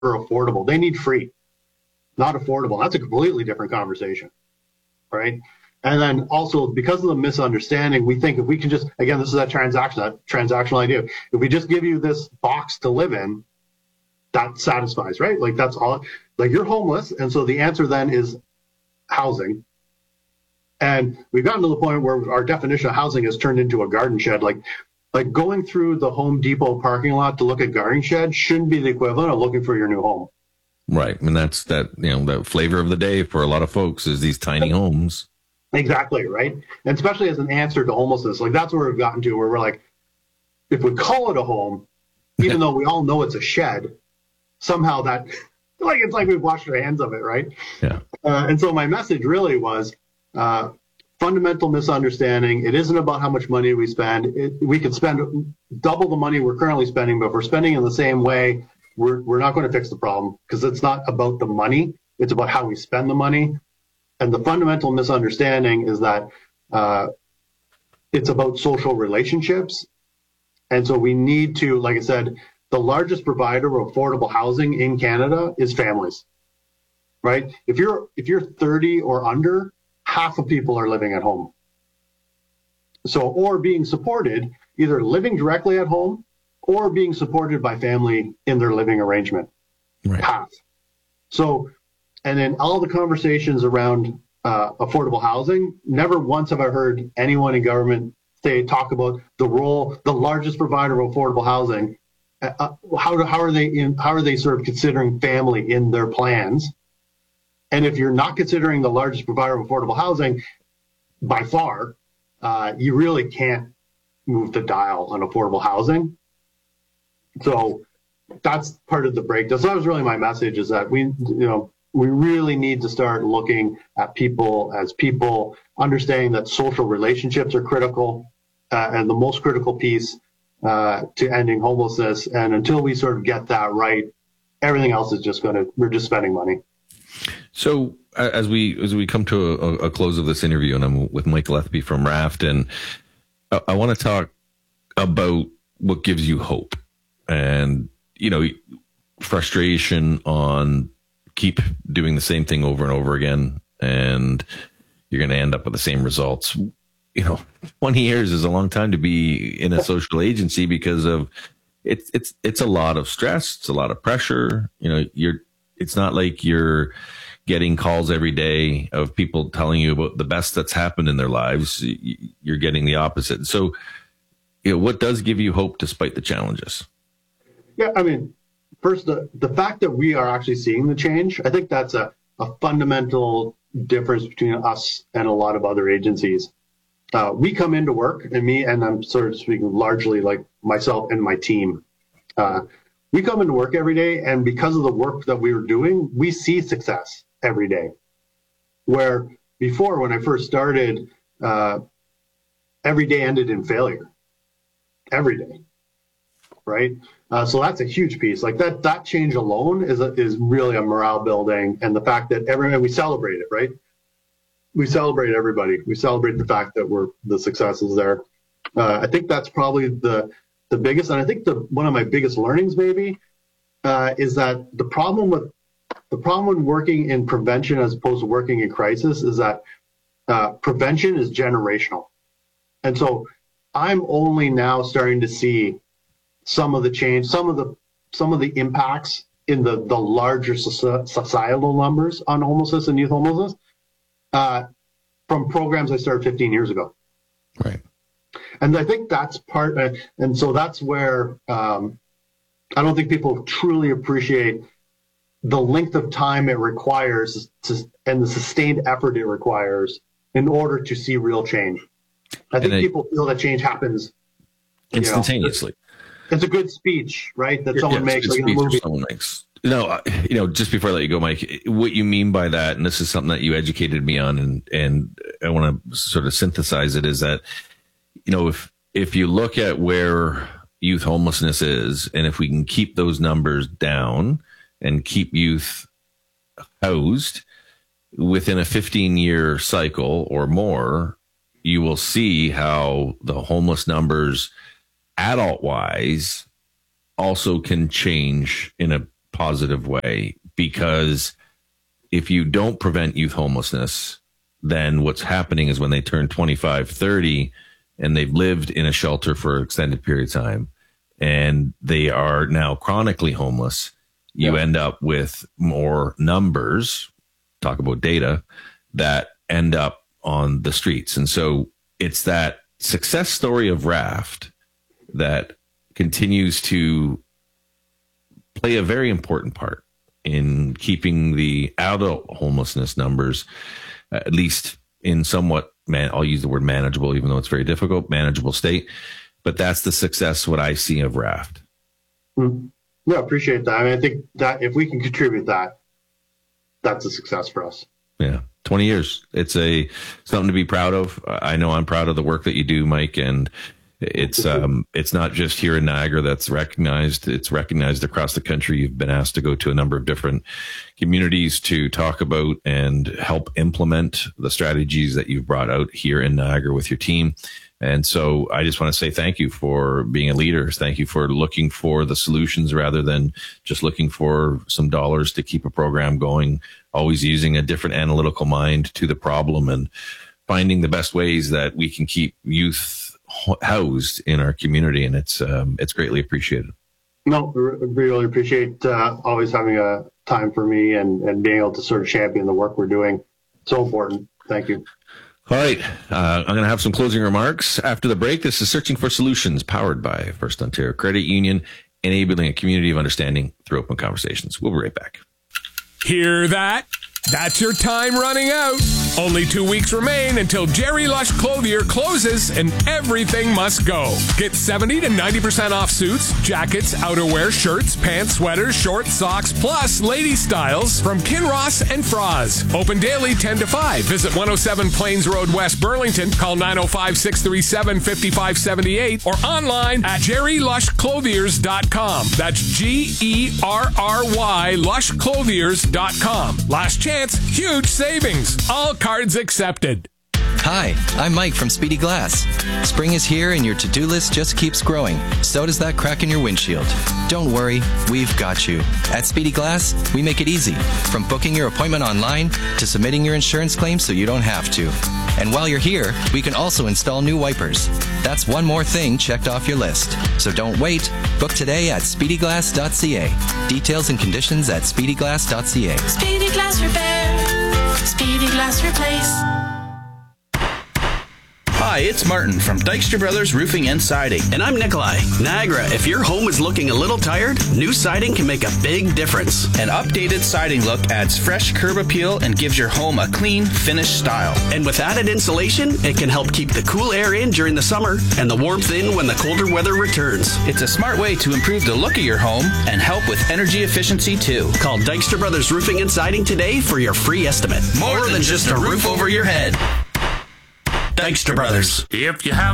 affordable. They need free, not affordable. That's a completely different conversation, right? And then also because of the misunderstanding, we think if we can just, again, this is that transactional idea. If we just give you this box to live in, that satisfies, right? Like that's all, like you're homeless. And so the answer then is housing. And we've gotten to the point where our definition of housing has turned into a garden shed. Like going through the Home Depot parking lot to look at garden shed shouldn't be the equivalent of looking for your new home. Right. And that's that flavor of the day for a lot of folks is these tiny homes. Exactly. Right. And especially as an answer to homelessness, like that's where we've gotten to where we're like, if we call it a home, even though we all know it's a shed, somehow that it's like we've washed our hands of it. Right. Yeah. And so my message really was, fundamental misunderstanding. It isn't about how much money we spend. We could spend double the money we're currently spending, but if we're spending in the same way, we're not going to fix the problem because it's not about the money. It's about how we spend the money. And the fundamental misunderstanding is that it's about social relationships. And so we need to, like I said, the largest provider of affordable housing in Canada is families, right? If you're 30 or under, half of people are living at home. So, or being supported, either living directly at home or being supported by family in their living arrangement. Right. Half. So, and in all the conversations around affordable housing, never once have I heard anyone in government talk about the role, the largest provider of affordable housing. How are they sort of considering family in their plans? And if you're not considering the largest provider of affordable housing, by far, you really can't move the dial on affordable housing. So that's part of the breakdown. So that was really my message, is that we really need to start looking at people as people, understanding that social relationships are critical, and the most critical piece to ending homelessness. And until we sort of get that right, everything else is we're just spending money. So as we come to a close of this interview, and I'm with Mike Letheby from Raft, and I want to talk about what gives you hope and, frustration on keep doing the same thing over and over again, and you're going to end up with the same results. 20 years is a long time to be in a social agency because of it's a lot of stress. It's a lot of pressure. It's not like you're getting calls every day of people telling you about the best that's happened in their lives. You're getting the opposite. So, what does give you hope despite the challenges? Yeah, I mean, first, the fact that we are actually seeing the change, I think that's a fundamental difference between us and a lot of other agencies. We come into work, and I'm sort of speaking largely like myself and my team. We come into work every day, and because of the work that we were doing, we see success every day. Where before, when I first started, every day ended in failure. Every day, right? So that's a huge piece. Like that change alone is really a morale building, and the fact that we celebrate it, right? We celebrate everybody. We celebrate the fact that the success is there. I think that's probably the biggest, and I think one of my biggest learnings maybe is that the problem when working in prevention as opposed to working in crisis is that prevention is generational, and so I'm only now starting to see some of the change, some of the impacts in the larger societal numbers on homelessness and youth homelessness from programs I started 15 years ago. Right. And I think that's part, and so that's where I don't think people truly appreciate the length of time it requires and the sustained effort it requires in order to see real change. I think people feel that change happens instantaneously. It's a good speech, right? That someone makes, like in a movie. Someone makes. Just before I let you go, Mike, what you mean by that, and this is something that you educated me on, and I want to sort of synthesize it, is that, if you look at where youth homelessness is, and if we can keep those numbers down and keep youth housed within a 15-year cycle or more, you will see how the homeless numbers adult-wise also can change in a positive way, because if you don't prevent youth homelessness, then what's happening is when they turn 25, 30, and they've lived in a shelter for an extended period of time, and they are now chronically homeless, you end up with more numbers, talk about data, that end up on the streets. And so it's that success story of Raft that continues to play a very important part in keeping the adult homelessness numbers, at least in somewhat, I'll use the word manageable, even though it's very difficult, manageable state. But that's the success, what I see of Raft. Mm-hmm. No, appreciate that. I mean, I think that if we can contribute that, that's a success for us. Yeah. 20 years. It's something to be proud of. I know I'm proud of the work that you do, Mike, and it's not just here in Niagara that's recognized. It's recognized across the country. You've been asked to go to a number of different communities to talk about and help implement the strategies that you've brought out here in Niagara with your team. And so I just want to say thank you for being a leader. Thank you for looking for the solutions rather than just looking for some dollars to keep a program going, always using a different analytical mind to the problem and finding the best ways that we can keep youth housed in our community. And it's greatly appreciated. No, we really appreciate always having a time for me and being able to sort of champion the work we're doing. So important. Thank you. All right. I'm going to have some closing remarks after the break. This is Searching for Solutions, powered by First Ontario Credit Union, enabling a community of understanding through open conversations. We'll be right back. Hear that? That's your time running out. Only 2 weeks remain until Jerry Lush Clothier closes and everything must go. Get 70 to 90% off suits, jackets, outerwear, shirts, pants, sweaters, shorts, socks, plus lady styles from Kinross and Froz. Open daily 10 to 5. Visit 107 Plains Road, West Burlington. Call 905-637-5578 or online at jerrylushclothiers.com. That's GERRY lushclothiers.com. Last chance, huge savings. All cards accepted. Hi, I'm Mike from Speedy Glass. Spring is here and your to-do list just keeps growing. So does that crack in your windshield. Don't worry, we've got you. At Speedy Glass, we make it easy. From booking your appointment online to submitting your insurance claim so you don't have to. And while you're here, we can also install new wipers. That's one more thing checked off your list. So don't wait. Book today at speedyglass.ca. Details and conditions at speedyglass.ca. Speedy Glass Repair. Speedy Glass Replace. Hi, it's Martin from Dykstra Brothers Roofing and Siding. And I'm Nikolai. Niagara, if your home is looking a little tired, new siding can make a big difference. An updated siding look adds fresh curb appeal and gives your home a clean, finished style. And with added insulation, it can help keep the cool air in during the summer and the warmth in when the colder weather returns. It's a smart way to improve the look of your home and help with energy efficiency too. Call Dykstra Brothers Roofing and Siding today for your free estimate. More than just a roof over your head. Dykstra Brothers. If you have